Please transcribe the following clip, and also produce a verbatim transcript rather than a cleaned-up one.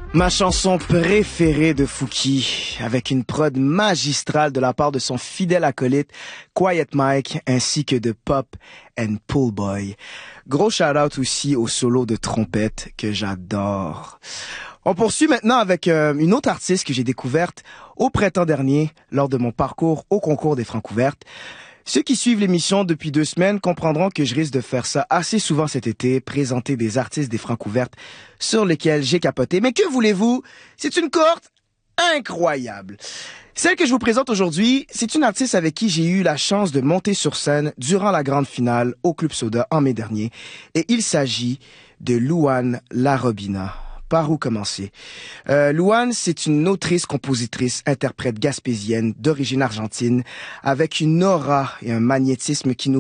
Ma chanson préférée de Fouki, avec une prod magistrale de la part de son fidèle acolyte Quiet Mike ainsi que de Pop and Pool Boy. Gros shout-out aussi au solo de trompette que j'adore. On poursuit maintenant avec euh, une autre artiste que j'ai découverte au printemps dernier lors de mon parcours au concours des Francouvertes. Ceux qui suivent l'émission depuis deux semaines comprendront que je risque de faire ça assez souvent cet été, présenter des artistes des Francouvertes sur lesquels j'ai capoté. Mais que voulez-vous? C'est une cohorte incroyable. Celle que je vous présente aujourd'hui, c'est une artiste avec qui j'ai eu la chance de monter sur scène durant la grande finale au Club Soda en mai dernier. Et il s'agit de Louane Larobina. Par où commencer? Euh, Louane, c'est une autrice, compositrice, interprète gaspésienne d'origine argentine avec une aura et un magnétisme qui nous